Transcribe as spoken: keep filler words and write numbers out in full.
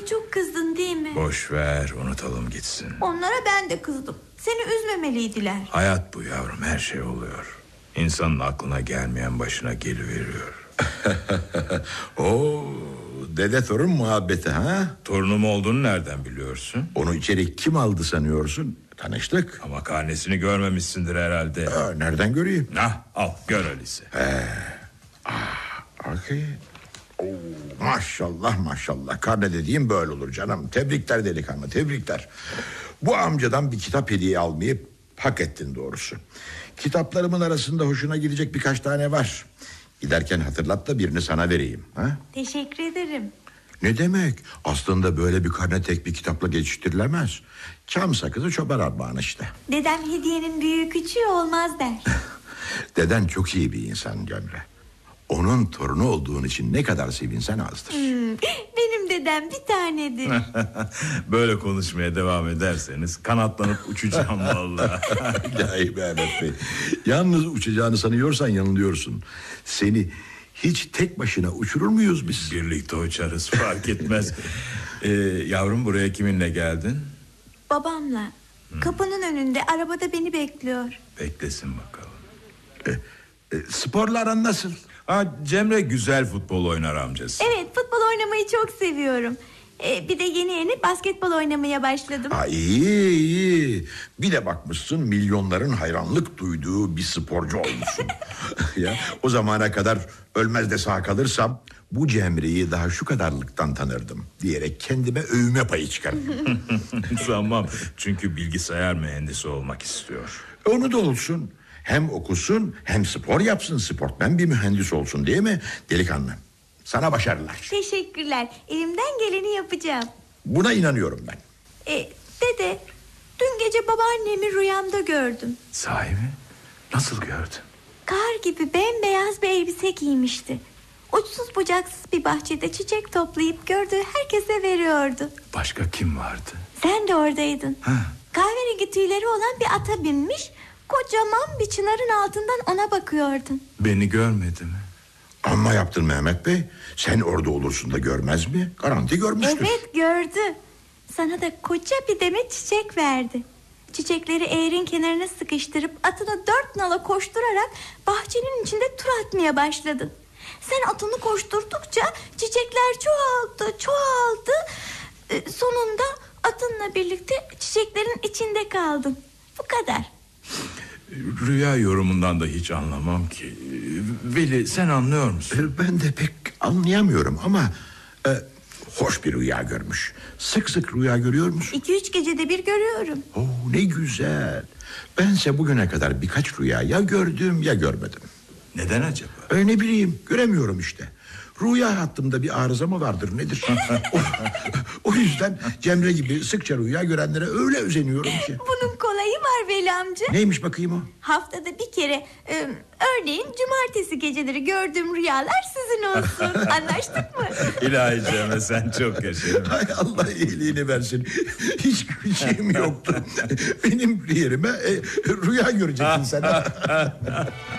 Anneme çok kızdın değil mi? Boş ver, unutalım gitsin. Onlara ben de kızdım. Seni üzmemeliydiler. Hayat bu yavrum, her şey oluyor. İnsanın aklına gelmeyen başına geliveriyor. Oo, dede torun muhabbeti ha? Torunum olduğunu nereden biliyorsun? Onu içeri kim aldı sanıyorsun? Tanıştık. Ama karnesini görmemişsindir herhalde. Aa, nereden göreyim? Nah, al gör öyleyse. He. Ah, okay. Oo, maşallah maşallah. Karne dediğim böyle olur canım. Tebrikler delikanlı, tebrikler. Bu amcadan bir kitap hediye almayı hak ettin doğrusu. Kitaplarımın arasında hoşuna gidecek birkaç tane var. Giderken hatırlat da birini sana vereyim. Ha? Teşekkür ederim. Ne demek? Aslında böyle bir karne tek bir kitapla geçiştirilemez. Çam sakızı çoban armağanı işte. Dedem hediyenin büyüğü küçüğü olmaz der. Deden çok iyi bir insan Cemre. Onun torunu olduğun için ne kadar sevinsen azdır. Hmm, benim dedem bir tanedir. Böyle konuşmaya devam ederseniz kanatlanıp uçacağım vallahi. İlahi Mehmet Bey. Yalnız uçacağını sanıyorsan yanılıyorsun. Seni hiç tek başına uçurur muyuz biz? Birlikte uçarız, fark etmez. ee, Yavrum, buraya kiminle geldin? Babamla. Hmm. Kapının önünde arabada beni bekliyor. Beklesin bakalım. E, e, sporla aran nasıl? Ha, Cemre güzel futbol oynar amcası. Evet, futbol oynamayı çok seviyorum. Ee, bir de yeni yeni basketbol oynamaya başladım. Ha, iyi iyi. Bir de bakmışsın milyonların hayranlık duyduğu bir sporcu olmuşsun. Ya, o zamana kadar ölmez de sağ kalırsam bu Cemre'yi daha şu kadarlıktan tanırdım diyerek kendime övme payı çıkardım. Sanmam, çünkü bilgisayar mühendisi olmak istiyor. Onu da olsun. Hem okusun hem spor yapsın, sportmen bir mühendis olsun, değil mi delikanlı? Sana başarılar. Teşekkürler. Elimden geleni yapacağım. Buna inanıyorum ben. E, dede, dün gece babaannemi rüyamda gördüm. Sahi mi? Nasıl gördün? Kar gibi bembeyaz bir elbise giymişti. Uçsuz bucaksız bir bahçede çiçek toplayıp gördüğü herkese veriyordu. Başka kim vardı? Sen de oradaydın. Ha. Kahverengi tüyleri olan bir ata binmiş, kocaman bir çınarın altından ona bakıyordun. Beni görmedi mi? Amma yaptın Mehmet Bey. Sen orada olursun da görmez mi? Garanti görmüştür. Evet, gördü. Sana da koca bir demet çiçek verdi. Çiçekleri eğerin kenarına sıkıştırıp atını dört nala koşturarak bahçenin içinde tur atmaya başladın. Sen atını koşturdukça çiçekler çoğaldı, çoğaldı. Ee, sonunda atınla birlikte çiçeklerin içinde kaldın. Bu kadar. Rüya yorumundan da hiç anlamam ki. Veli, sen anlıyor musun? Ben de pek anlayamıyorum ama e, hoş bir rüya görmüş. Sık sık rüya görüyor musun? İki üç gecede bir görüyorum. Oo, ne güzel. Bense bugüne kadar birkaç rüya ya gördüm ya görmedim. Neden acaba? E, ne bileyim, göremiyorum işte. Rüya hattımda bir arıza mı vardır nedir? o, o yüzden Cemre gibi sıkça rüya görenlere öyle özeniyorum ki. Bunun kolayı var Veli amca. Neymiş bakayım o? Haftada bir kere e, örneğin cumartesi geceleri gördüğüm rüyalar sizin olsun. Anlaştık mı? İlahi Cemre, sen çok yaşa. Hay Allah iyiliğini versin. Hiçbir şeyim yoktu. Benim yerime e, rüya göreceksin sen.